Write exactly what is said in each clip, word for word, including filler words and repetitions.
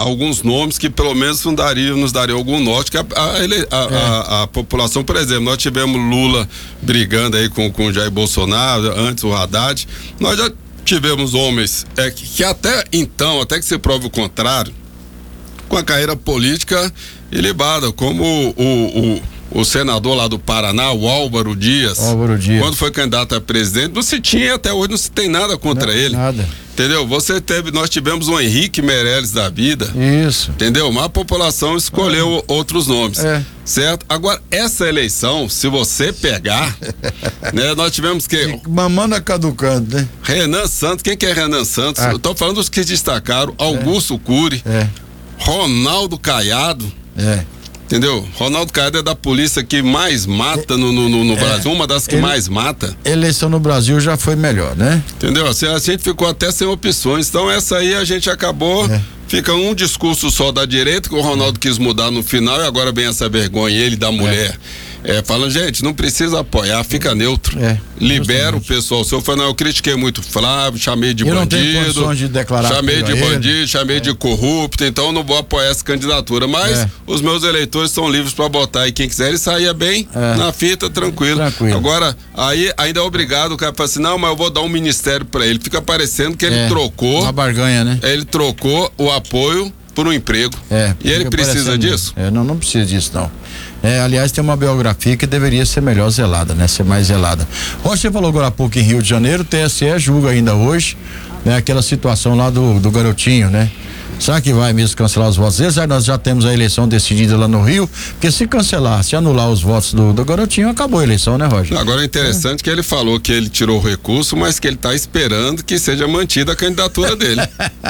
alguns nomes que pelo menos nos dariam, nos dariam algum norte, que a, a, a, é. a, a população, por exemplo, nós tivemos Lula brigando aí com, com Jair Bolsonaro, antes o Haddad, nós já tivemos homens é, que, que até então, até que se prove o contrário, com a carreira política ilibada, como o, o, o o senador lá do Paraná, o Álvaro Dias, Álvaro Dias, quando foi candidato a presidente, não se tinha, até hoje não se tem nada contra não, ele. Nada. Entendeu? Você teve, nós tivemos um Henrique Meirelles da vida. Isso. Entendeu? Mas a população escolheu é. outros nomes. É. Certo? Agora, essa eleição, se você pegar, né, nós tivemos que. Mamando caducando, né? Renan Santos, quem que é Renan Santos? Ah. Eu tô falando dos que destacaram, Augusto é. Cury, é. Ronaldo Caiado. É. Entendeu? Ronaldo Caiado é da polícia que mais mata no, no, no é, Brasil, uma das que ele, mais mata. Eleição no Brasil já foi melhor, né? Entendeu? Assim, a gente ficou até sem opções, então essa aí a gente acabou, é. fica um discurso só da direita, que o Ronaldo quis mudar no final e agora vem essa vergonha, ele da mulher. É. É, falando, gente, não precisa apoiar, fica neutro. É, libera o pessoal. Se eu falei, não, eu critiquei muito Flávio, chamei de eu bandido. Não de declarar chamei de bandido, chamei é. de corrupto, então eu não vou apoiar essa candidatura. Mas é. os meus eleitores são livres para botar aí quem quiser, ele saía bem é. na fita, tranquilo. tranquilo. Agora, aí ainda é obrigado, o cara fala assim, não, mas eu vou dar um ministério para ele. Fica parecendo que ele é. trocou. Uma barganha, né? Ele trocou o apoio por um emprego. É, e ele precisa disso? É, não, não precisa disso, não. É, aliás, tem uma biografia que deveria ser melhor zelada, né? Ser mais zelada. Você falou agora há pouco em Rio de Janeiro, o T S E julga ainda hoje, né? Aquela situação lá do, do garotinho, né? Será que vai mesmo cancelar os votos deles? Aí nós já temos a eleição decidida lá no Rio, porque se cancelar, se anular os votos do, do garotinho, acabou a eleição, né, Roger? Agora é interessante é. que ele falou que ele tirou o recurso, mas que ele está esperando que seja mantida a candidatura dele.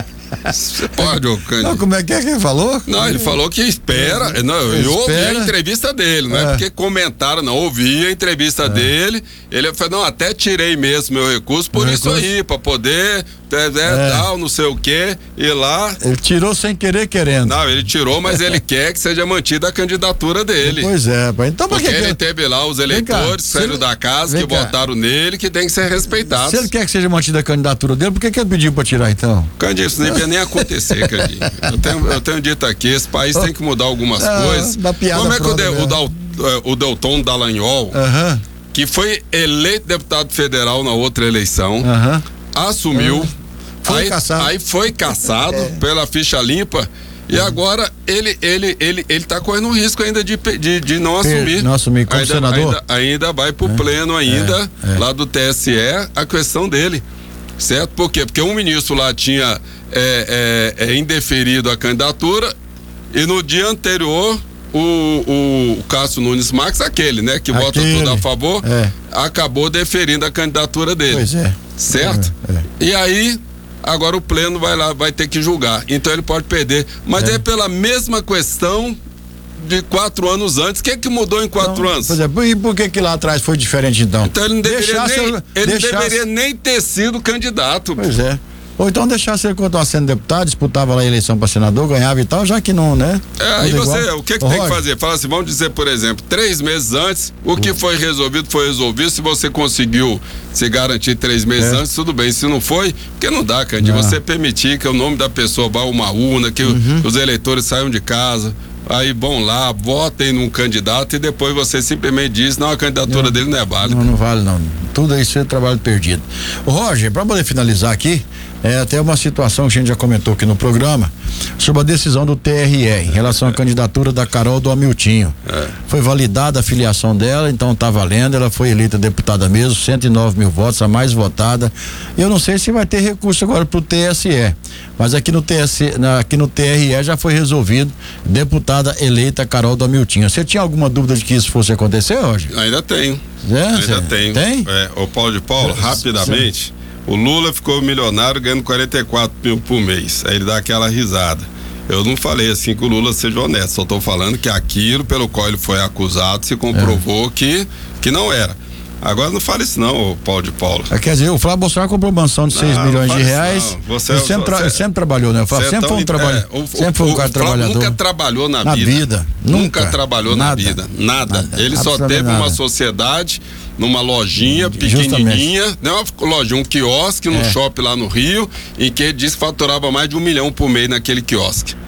Você pode, ô Cândido. Não, como é que é que ele falou? Não, ele falou que espera. Não, eu ouvi a entrevista dele, não é, é porque comentaram, não, ouvi a entrevista é. dele. Ele falou, não, até tirei mesmo meu recurso por meu isso recurso. aí, pra poder, é, é. tal, não sei o quê, ir lá. Ele tirou sem querer, querendo. Não, ele tirou, mas ele quer que seja mantida a candidatura dele. Pois é, então porque que ele que... teve lá os eleitores que saíram da casa, que cá. votaram nele, que tem que ser respeitados. Se ele quer que seja mantida a candidatura dele, por que que ele pediu pra tirar então? Cândido, isso nem devia nem acontecer, Cândido. Eu tenho, eu tenho dito aqui, esse país tem que mudar algumas ah, coisas. Como é que o, de, o, Dal, o Delton Dallagnol, uh-huh. que foi eleito deputado federal na outra eleição, uh-huh. assumiu, uh-huh. Foi aí, caçado. aí foi caçado é. pela ficha limpa. E agora ele, ele, ele, ele tá correndo um risco ainda de, de, de não assumir. Não assumir como ainda, senador? Ainda, ainda vai pro é. pleno ainda, é. É. lá do T S E, a questão dele. Certo? Por quê? Porque um ministro lá tinha é, é, é, indeferido a candidatura e no dia anterior o, o, o Cássio Nunes Marques, aquele, né? Que aquele. vota tudo a favor, é. acabou deferindo a candidatura dele. Pois é. Certo? É, é. E aí agora o pleno vai lá, vai ter que julgar. Então ele pode perder. Mas é, é pela mesma questão de quatro anos antes. O que é que mudou em quatro então, anos? Pois é, e por que que lá atrás foi diferente então? Então ele não deveria, nem, seu, ele deveria nem ter sido candidato. Pois é. Ou então deixasse ele continuar sendo deputado, disputava lá a eleição para senador, ganhava e tal, já que não, né? É, aí você, igual. o que que Ô, tem Roger. que fazer? Fala assim, vamos dizer, por exemplo, três meses antes, o que foi resolvido, foi resolvido. Se você conseguiu se garantir três meses é. antes, tudo bem. Se não foi, porque não dá, cara, de você permitir que o nome da pessoa vá a uma urna, que uhum. os eleitores saiam de casa, aí vão lá, votem num candidato e depois você simplesmente diz, não, a candidatura não, dele não é válida. Não, não vale não. Tudo isso é trabalho perdido. Ô, Roger, para poder finalizar aqui, é até uma situação que a gente já comentou aqui no programa sobre a decisão do T R E em relação à candidatura da Carol do Amiltinho. É. Foi validada a filiação dela, então tá valendo, ela foi eleita deputada mesmo, cento e nove mil votos, a mais votada. Eu não sei se vai ter recurso agora pro T S E, mas aqui no T S E, na, aqui no T R E já foi resolvido, deputada eleita Carol do Amiltinho. Você tinha alguma dúvida de que isso fosse acontecer, Roger? Ainda tenho. É, Ainda tenho. Tem? É, o Paulo de Paulo, é, rapidamente. Sim. O Lula ficou milionário ganhando quarenta e quatro mil por mês. Aí ele dá aquela risada. Eu não falei assim que o Lula seja honesto, só estou falando que aquilo pelo qual ele foi acusado se comprovou é. que, que não era. Agora não fale isso não, Paulo de Paulo. É, quer dizer, o Flávio Bolsonaro comprou mansão de seis milhões de reais. Você, ele sempre, você, sempre trabalhou, né? O Flávio sempre, é tão, foi um trabalho, é, o, sempre foi um cara trabalhador. Nunca trabalhou na, na vida. vida. Nunca, nunca trabalhou nada, na vida. Nada. nada ele só teve nada. uma sociedade, numa lojinha pequenininha, não uma lojinha, um quiosque no é. shopping lá no Rio, em que ele disse que faturava mais de um milhão por mês naquele quiosque.